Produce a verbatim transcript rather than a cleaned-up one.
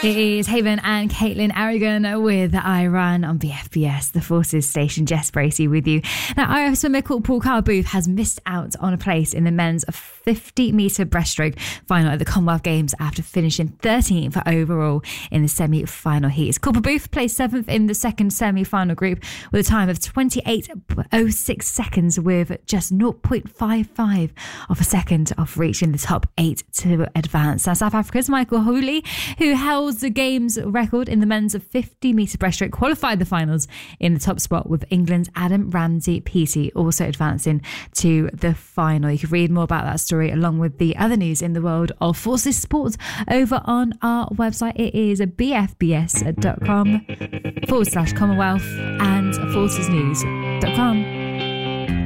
It is Haven and Caitlin Aragon with Iran on B F B S, the Forces Station. Jess Bracey with you. Now, I R F swimmer called Paul Carl-Booth has missed out on a place in the men's fifty metre breaststroke final at the Commonwealth Games after finishing thirteenth overall in the semi-final heats. Corporal Booth placed seventh in the second semi-final group with a time of twenty-eight oh six seconds with just zero point five five of a second off reaching the top eight to advance. Now, South Africa's Michael Hooley, who held the game's record in the men's fifty metre breaststroke, qualified the finals in the top spot, with England's Adam Ramsey-Peaty also advancing to the final. You can read more about that story along with the other news in the world of Forces Sports over on our website. It is bfbs.com forward slash Commonwealth and forces news dot com.